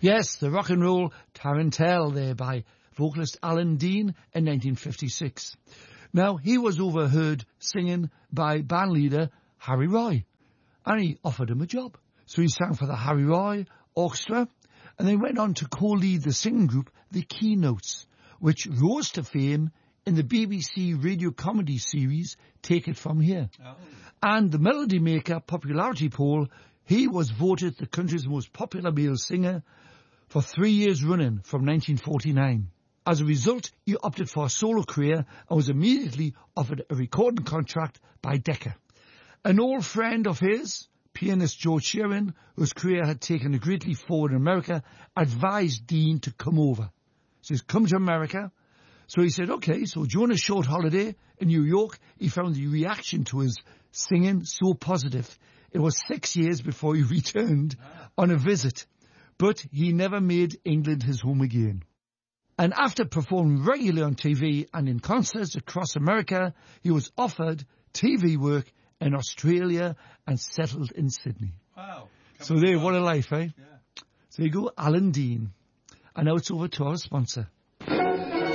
Yes, the rock and roll Tarantelle there by vocalist Alan Dean in 1956. Now, he was overheard singing by bandleader Harry Roy, and he offered him a job. So he sang for the Harry Roy Orchestra, and then went on to co-lead the singing group The Keynotes, which rose to fame in the BBC radio comedy series Take It From Here. Oh. And the Melody Maker popularity poll, he was voted the country's most popular male singer for 3 years running from 1949. As a result, he opted for a solo career and was immediately offered a recording contract by Decca. An old friend of his, pianist George Shearing, whose career had taken a great leap forward in America, advised Dean to come over. So he's come to America. So he said, okay, so during a short holiday in New York, he found the reaction to his singing so positive. It was 6 years before he returned on a visit, but he never made England his home again. And after performing regularly on TV and in concerts across America, he was offered TV work in Australia and settled in Sydney. Wow. So there, what a life, eh? Yeah. So there you go, Alan Dean. And now it's over to our sponsor.